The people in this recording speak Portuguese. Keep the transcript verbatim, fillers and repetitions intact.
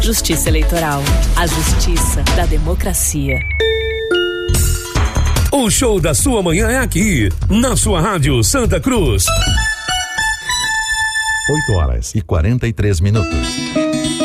Justiça Eleitoral, a justiça da democracia. O show da sua manhã é aqui, na sua rádio Santa Cruz. oito horas e quarenta e três minutos.